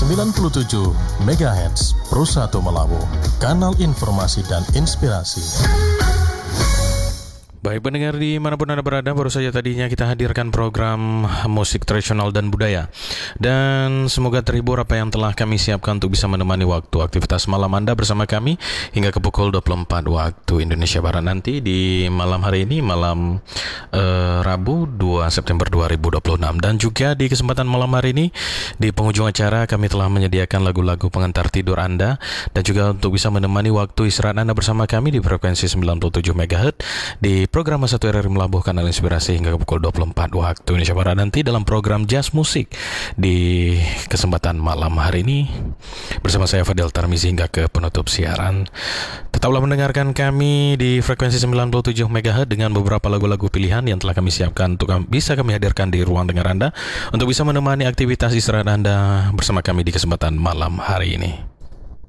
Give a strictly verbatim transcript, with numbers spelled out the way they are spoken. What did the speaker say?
sembilan puluh tujuh megahertz Pro satu Melawu, kanal informasi dan inspirasi. Baik pendengar dimanapun Anda berada, baru saja tadinya kita hadirkan program musik tradisional dan budaya. Dan semoga terhibur apa yang telah kami siapkan untuk bisa menemani waktu aktivitas malam Anda bersama kami hingga ke pukul dua puluh empat waktu Indonesia Barat nanti di malam hari ini, malam uh, Rabu dua September dua ribu dua puluh enam. Dan juga di kesempatan malam hari ini, di penghujung acara kami telah menyediakan lagu-lagu pengantar tidur Anda dan juga untuk bisa menemani waktu istirahat Anda bersama kami di frekuensi sembilan puluh tujuh megahertz di program satu R R I Melabuh Kanal Inspirasi hingga ke pukul dua puluh empat waktu Indonesia Barat nanti dalam program Jazz Musik di kesempatan malam hari ini bersama saya Fadil Tarmizi hingga ke penutup siaran. Tetaplah mendengarkan kami di frekuensi sembilan puluh tujuh megahertz dengan beberapa lagu-lagu pilihan yang telah kami siapkan untuk bisa kami hadirkan di ruang dengar Anda untuk bisa menemani aktivitas istirahat Anda bersama kami di kesempatan malam hari ini.